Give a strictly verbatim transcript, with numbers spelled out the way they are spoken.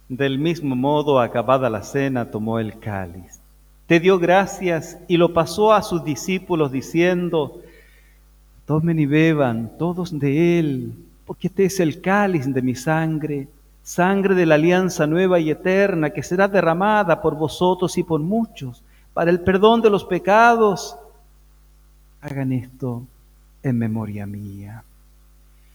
Del mismo modo, acabada la cena, tomó el cáliz, te dio gracias y lo pasó a sus discípulos diciendo: tomen y beban todos de él, porque este es el cáliz de mi sangre, sangre de la alianza nueva y eterna, que será derramada por vosotros y por muchos para el perdón de los pecados. Hagan esto en memoria mía.